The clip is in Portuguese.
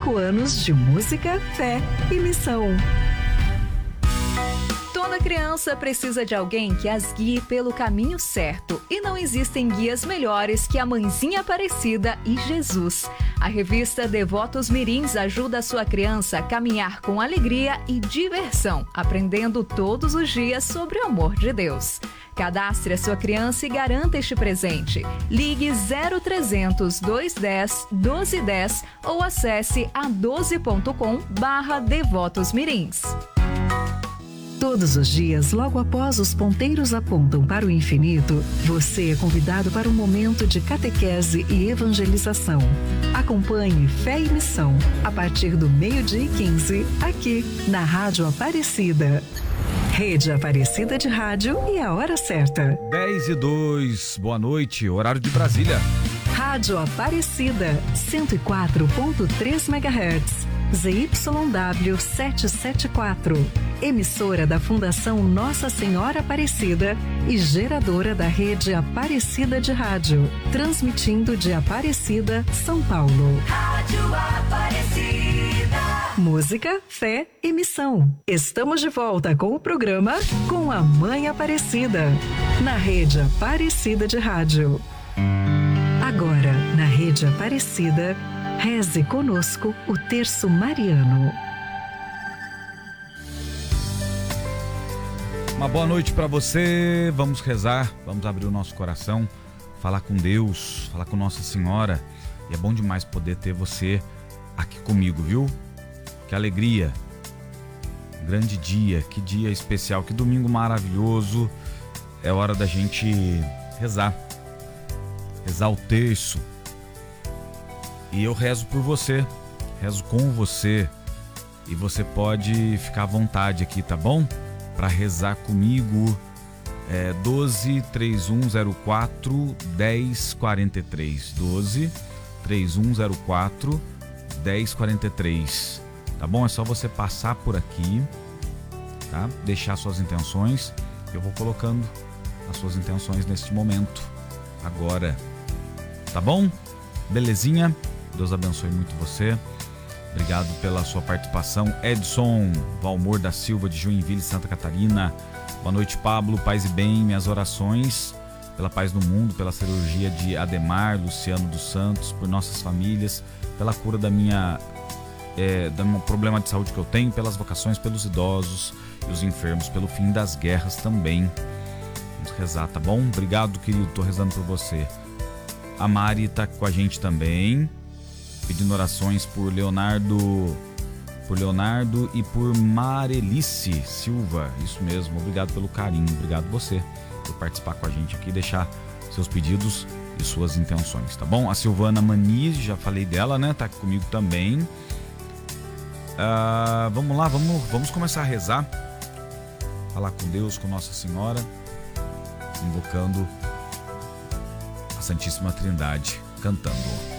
5 anos de música, fé e missão. Toda criança precisa de alguém que as guie pelo caminho certo, e não existem guias melhores que a Mãezinha Aparecida e Jesus. A revista Devotos Mirins ajuda a sua criança a caminhar com alegria e diversão, aprendendo todos os dias sobre o amor de Deus. Cadastre a sua criança e garanta este presente. Ligue 0300 210 1210 ou acesse a12.com/devotosmirins. Todos os dias, logo após os ponteiros apontam para o infinito, você é convidado para um momento de catequese e evangelização. Acompanhe Fé e Missão, a partir do 12h15, aqui na Rádio Aparecida. Rede Aparecida de Rádio e a hora certa. 10:02, boa noite, horário de Brasília. Rádio Aparecida, 104.3 MHz. ZYW 774, emissora da Fundação Nossa Senhora Aparecida e geradora da rede Aparecida de Rádio, transmitindo de Aparecida, São Paulo. Rádio Aparecida. Música, fé e missão. Estamos de volta com o programa Com a Mãe Aparecida, na rede Aparecida de Rádio. Agora, na rede Aparecida, reze conosco o Terço Mariano. Uma boa noite para você. Vamos rezar, vamos abrir o nosso coração, falar com Deus, falar com Nossa Senhora. E é bom demais poder ter você aqui comigo, viu? Que alegria. Grande dia, que dia especial, que domingo maravilhoso. É hora da gente rezar. Rezar o terço. E eu rezo por você, rezo com você, e você pode ficar à vontade aqui, tá bom? Para rezar comigo, 12 3104 1043, 12 3104 1043, tá bom? É só você passar por aqui, tá? Deixar suas intenções, eu vou colocando as suas intenções neste momento, agora, tá bom? Belezinha? Deus abençoe muito você. Obrigado pela sua participação. Edson Valmor da Silva, de Joinville, Santa Catarina. Boa noite, Pablo. Paz e bem. Minhas orações pela paz no mundo, pela cirurgia de Ademar, Luciano dos Santos, por nossas famílias, pela cura do meu problema de saúde que eu tenho, pelas vocações, pelos idosos e os enfermos, pelo fim das guerras também. Vamos rezar, tá bom? Obrigado, querido. Tô rezando por você. A Mari tá com a gente também, pedindo orações por Leonardo e por Marelice Silva. Isso mesmo, obrigado pelo carinho, obrigado você por participar com a gente aqui, deixar seus pedidos e suas intenções, tá bom? A Silvana Maniz, já falei dela, né? Tá aqui comigo também. Vamos lá, vamos começar a rezar, falar com Deus, com Nossa Senhora, invocando a Santíssima Trindade, cantando.